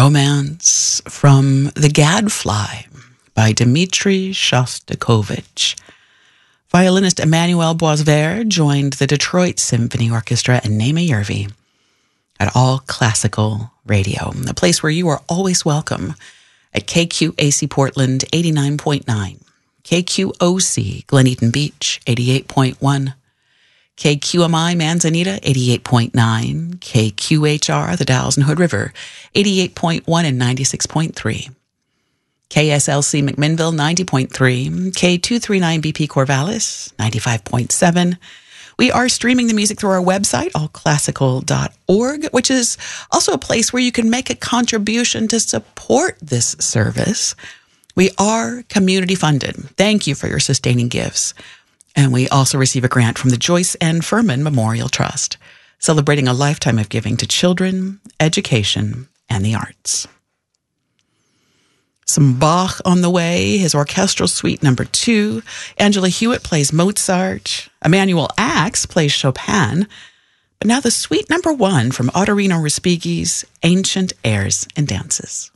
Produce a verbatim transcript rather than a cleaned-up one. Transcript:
Romance from The Gadfly by Dmitri Shostakovich. Violinist Emmanuel Boisvert joined the Detroit Symphony Orchestra and Naima Yervi at All Classical Radio, a place where you are always welcome at K Q A C Portland eighty-nine point nine, K Q O C Glen Eaton Beach eighty-eight point one, K Q M I Manzanita eighty-eight point nine, K Q H R The Dalles and Hood River eighty-eight point one and ninety-six point three, K S L C McMinnville ninety point three, K two thirty-nine B P Corvallis ninety-five point seven. We are streaming the music through our website, all classical dot org, which is also a place where you can make a contribution to support this service. We are community funded. Thank you for your sustaining gifts. And we also receive a grant from the Joyce N. Furman Memorial Trust, celebrating a lifetime of giving to children, education, and the arts. Some Bach on the way, his orchestral suite number two. Angela Hewitt plays Mozart. Emmanuel Axe plays Chopin. But now the suite number one from Ottorino Respighi's Ancient Airs and Dances.